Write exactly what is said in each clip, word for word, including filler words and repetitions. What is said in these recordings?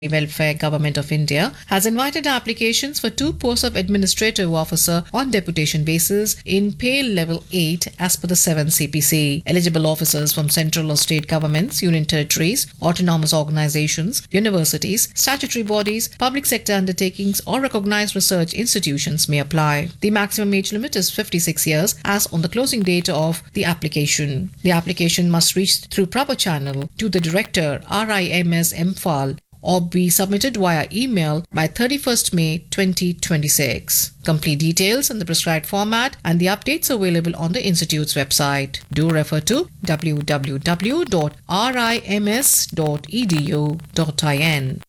Welfare Government of India has invited applications for two posts of administrative officer on deputation basis in pay level eight as per the seventh C P C. Eligible officers from central or state governments, union territories, autonomous organizations, universities, statutory bodies, public sector undertakings or recognized research institutions may apply. The maximum age limit is fifty-six years as on the closing date of the application. The application must reach through proper channel to the Director R I M S M F A L or be submitted via email by thirty-first May twenty twenty-six. Complete details in the prescribed format and the updates available on the Institute's website. Do refer to w w w dot rims dot e d u dot in.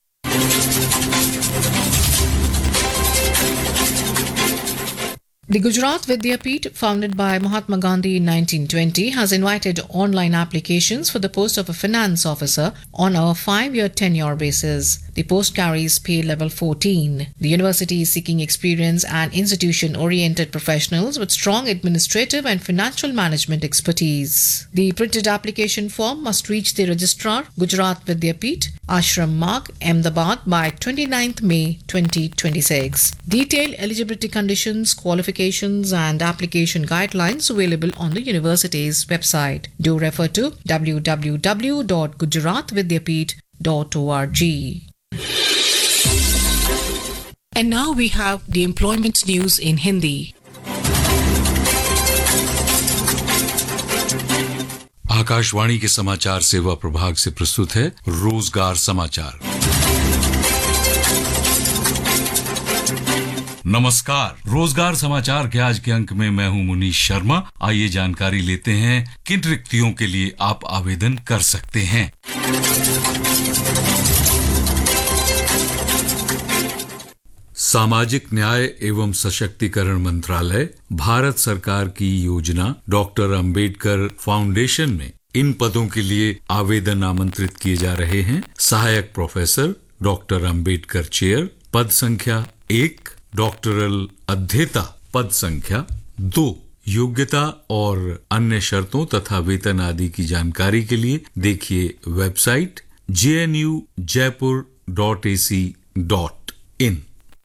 The Gujarat Vidyapeeth, founded by Mahatma Gandhi in nineteen twenty, has invited online applications for the post of a finance officer on a five-year tenure basis. The post carries pay level fourteen. The university is seeking experienced and institution-oriented professionals with strong administrative and financial management expertise. The printed application form must reach the registrar, Gujarat Vidyapeeth, Ashram Marg, Ahmedabad by twenty-ninth May twenty twenty-six. Detailed eligibility conditions, qualifications and application guidelines available on the university's website. Do refer to w w w dot gujarat vidyapeeth dot org. And now we have the employment news in Hindi. Akashvani के समाचार सेवा प्रभाग से प्रस्तुत है रोजगार समाचार। नमस्कार, रोजगार समाचार के आज के अंक में मैं हूं मुनीश शर्मा। आइए जानकारी लेते हैं किन रिक्तियों के लिए आप आवेदन कर सकते हैं। सामाजिक न्याय एवं सशक्तिकरण मंत्रालय, भारत सरकार की योजना डॉक्टर अंबेडकर फाउंडेशन में इन पदों के लिए आवेदन आमंत्रित किए जा रहे हैं। सहायक प्रोफेसर, डॉक्टर अंबेडकर चेयर, पद संख्या एक, डॉक्टरल अध्येता, पद संख्या दो। योग्यता और अन्य शर्तों तथा वेतन आदि की जानकारी के लिए देखिए website J N you Jaipur dot A C dot in.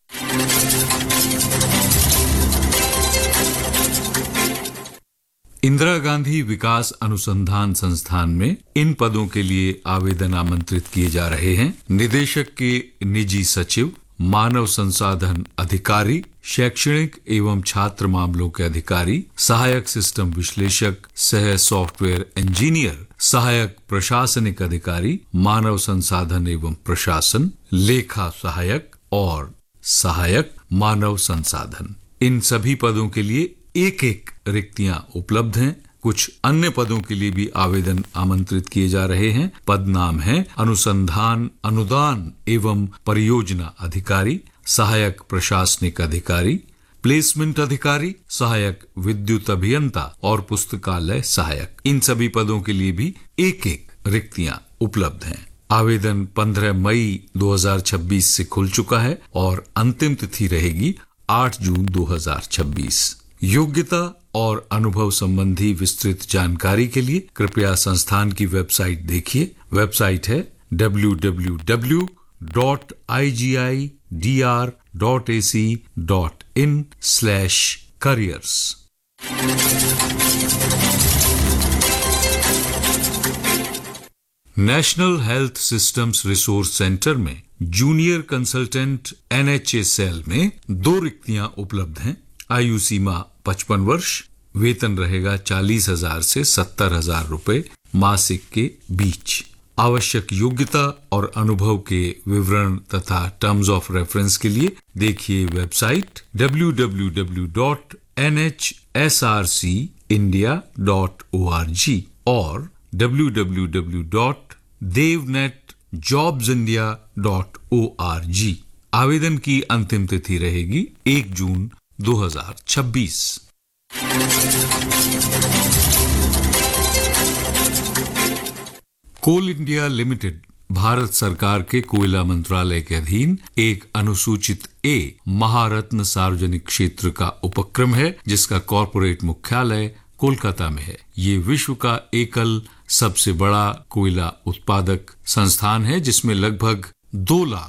Indira Gandhi विकास अनुसंधान संस्थान में इन पदों के लिए आवेदन आमंत्रित किए जा रहे हैं। निदेशक के निजी सचिव, मानव संसाधन अधिकारी, शैक्षणिक एवं छात्र मामलों के अधिकारी, सहायक सिस्टम विश्लेषक, सह सॉफ्टवेयर इंजीनियर, सहायक प्रशासनिक अधिकारी, मानव संसाधन एवं प्रशासन, लेखा सहायक और सहायक मानव संसाधन। इन सभी पदों के लिए एक एक रिक्तियां उपलब्ध हैं। कुछ अन्य पदों के लिए भी आवेदन आमंत्रित किए जा रहे हैं। पद नाम है अनुसंधान, अनुदान एवं परियोजना अधिकारी, सहायक प्रशासनिक अधिकारी, प्लेसमेंट अधिकारी, सहायक विद्युत अभियंता और पुस्तकालय सहायक। इन सभी पदों के लिए भी एक एक रिक्तियां उपलब्ध हैं। आवेदन पंद्रह मई दो हज़ार छब्बीस से खुल चुका है और अंतिम तिथि रहेगी आठ जून दो हज़ार छब्बीस। योग्यता और अनुभव संबंधी विस्तृत जानकारी के लिए कृपया संस्थान की वेबसाइट देखिए। वेबसाइट है W W W dot I ji I D R dot A C dot in slash careers. National health systems resource centre में junior consultant N H A cell में दो रिक्तियां उपलब्ध हैं। आयु सीमा पचपन वर्ष, वेतन रहेगा चालीस हजार से सत्तर हजार रुपए मासिक के बीच। आवश्यक योग्यता और अनुभव के विवरण तथा टर्म्स ऑफ रेफरेंस के लिए देखिए website W W W dot N H S R C India dot O R G और W W W dot देवनेट jobs India dot O R G. आवेदन की अंतिम तिथि रहेगी एक जून दो हज़ार छब्बीस। कोल इंडिया लिमिटेड भारत सरकार के कोयला मंत्रालय के अधीन एक अनुसूचित ए महारत्न सार्वजनिक क्षेत्र का उपक्रम है, जिसका कॉरपोरेट मुख्यालय कोलकाता में है। ये विश्व का एकल सबसे बड़ा कोयला उत्पादक संस्थान है, जिसमें लगभग दो लाख